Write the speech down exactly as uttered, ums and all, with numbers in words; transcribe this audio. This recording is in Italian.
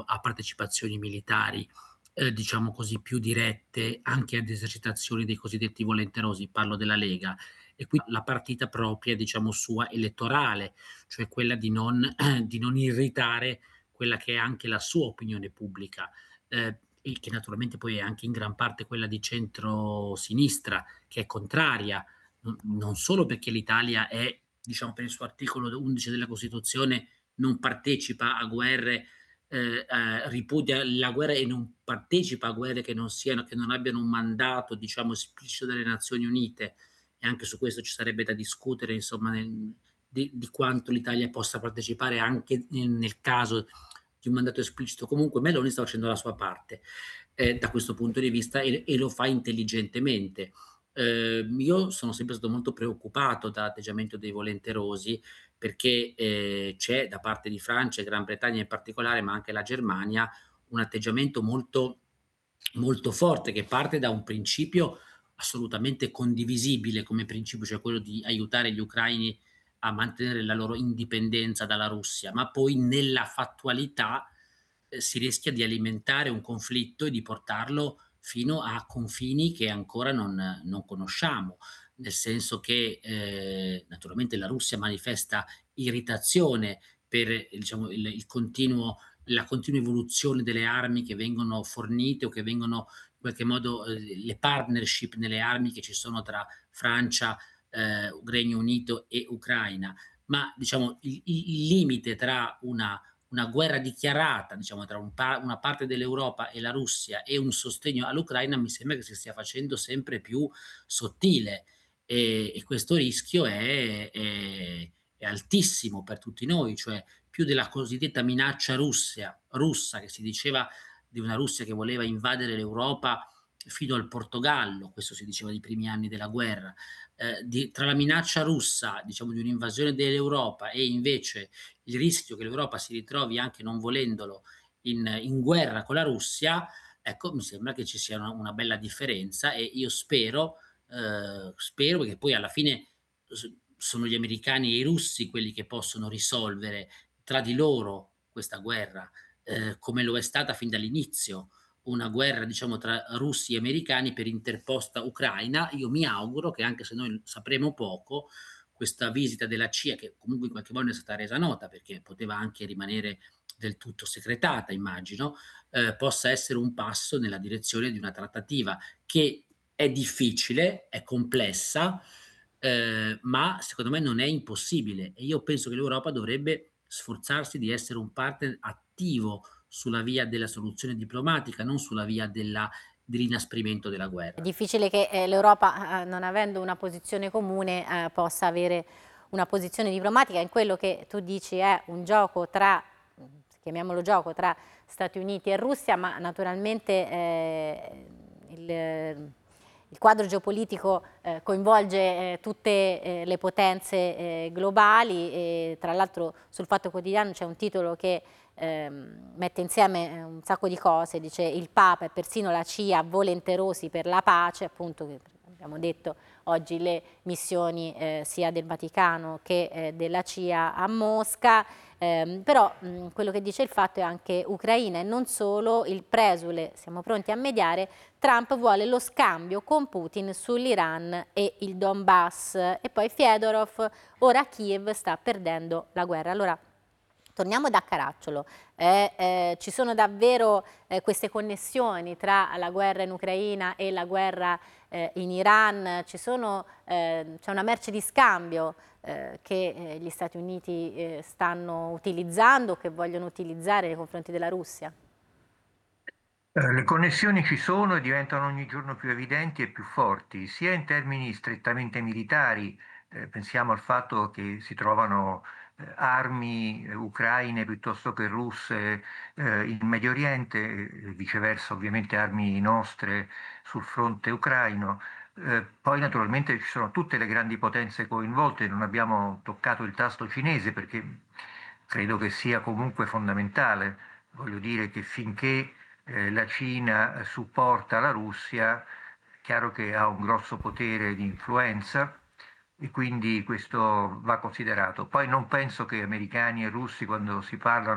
a partecipazioni militari, ehm, diciamo così, più dirette, anche ad esercitazioni dei cosiddetti volenterosi, parlo della Lega, e qui la partita propria, diciamo, sua elettorale, cioè quella di non di non irritare quella che è anche la sua opinione pubblica, ehm, e che naturalmente poi è anche in gran parte quella di centrosinistra, che è contraria, non non solo perché l'Italia è, diciamo, per il suo articolo undici della Costituzione, non partecipa a guerre, ehm, ehm, ripudia la guerra e non partecipa a guerre che non siano che non abbiano un mandato, diciamo, esplicito delle Nazioni Unite, e anche su questo ci sarebbe da discutere, insomma, nel di di quanto l'Italia possa partecipare anche nel nel caso di un mandato esplicito. Comunque Meloni sta facendo la sua parte, ehm, da questo punto di vista, e e lo fa intelligentemente. Ehm, io sono sempre stato molto preoccupato dall'atteggiamento dei volenterosi perché, ehm, c'è da parte di Francia e Gran Bretagna in particolare, ma anche la Germania, un atteggiamento molto molto forte che parte da un principio assolutamente condivisibile come principio, cioè quello di aiutare gli ucraini a mantenere la loro indipendenza dalla Russia, ma poi nella fattualità, ehm, si rischia di alimentare un conflitto e di portarlo fino a confini che ancora non non conosciamo. Nel senso che, ehm, naturalmente la Russia manifesta irritazione per, eh, diciamo, il il continuo la continua evoluzione delle armi che vengono fornite o che vengono in qualche modo, ehm, le partnership nelle armi che ci sono tra Francia, ehm, Regno Unito e Ucraina. Ma diciamo il i il limite tra una una guerra dichiarata, diciamo, tra un pa una parte dell'Europa e la Russia e un sostegno all'Ucraina mi sembra che si stia facendo sempre più sottile, e e questo rischio è è è altissimo per tutti noi, cioè più della cosiddetta minaccia Russia russa, che si diceva di una Russia che voleva invadere l'Europa fino al Portogallo, questo si diceva nei primi anni della guerra, ehm, di tra la minaccia russa, diciamo, di un'invasione dell'Europa e invece il rischio che l'Europa si ritrovi, anche non volendolo, in in guerra con la Russia, ecco, mi sembra che ci sia una una bella differenza, e io spero, ehm, spero che poi alla fine s sono gli americani e i russi quelli che possono risolvere tra di loro questa guerra, ehm, come lo è stata fin dall'inizio, una guerra, diciamo, tra russi e americani per interposta ucraina. Io mi auguro che, anche se noi sapremo poco, questa visita della C I A, che comunque in qualche modo è stata resa nota, perché poteva anche rimanere del tutto segretata, immagino, ehm, possa essere un passo nella direzione di una trattativa che è difficile, è complessa, ehm, ma secondo me non è impossibile, e io penso che l'Europa dovrebbe sforzarsi di essere un partner attivo sulla via della soluzione diplomatica, non sulla via della dell'inasprimento della È guerra. difficile che, ehm, l'Europa, uhm, non avendo una posizione comune, ehm, possa avere una posizione diplomatica in quello che tu dici è un gioco tra mhmm, chiamiamolo gioco, tra Stati Uniti e Russia, ma naturalmente, ehm, il il quadro geopolitico, ehm, coinvolge, ehm, tutte, ehm, le potenze, ehm, globali, e tra l'altro sul Fatto Quotidiano c'è un titolo che, ehm, mette insieme, ehm, un sacco di cose, dice: "Il Papa e persino la C I A volenterosi per la pace", appunto, che abbiamo detto oggi le missioni, ehm, sia del Vaticano che, ehm, della C I A a Mosca, ehm, però, mhmm, quello che dice il Fatto è anche Ucraina e non solo, il presule: "Siamo pronti a mediare, Trump vuole lo scambio con Putin sull'Iran e il Donbass", e poi Fedorov: "Ora Kiev sta perdendo la guerra". Allora, torniamo da Caracciolo. Eh, ehm, ci sono davvero, ehm, queste connessioni tra la guerra in Ucraina e la guerra, ehm, in Iran? Ci sono ehm, c'è una merce di scambio, ehm, che, ehm, gli Stati Uniti, ehm, stanno utilizzando, che vogliono utilizzare nei confronti della Russia? Eh, Le connessioni ci sono e diventano ogni giorno più evidenti e più forti, sia in termini strettamente militari, eh, pensiamo al fatto che si trovano eh, armi eh, ucraine piuttosto che russe eh, in Medio Oriente, e viceversa ovviamente armi nostre sul fronte ucraino. Eh, poi naturalmente ci sono tutte le grandi potenze coinvolte, non abbiamo toccato il tasto cinese perché credo che sia comunque fondamentale. Voglio dire che finché eh, la Cina supporta la Russia, è chiaro che ha un grosso potere di influenza e quindi questo va considerato. Poi non penso che americani e russi, quando si parlano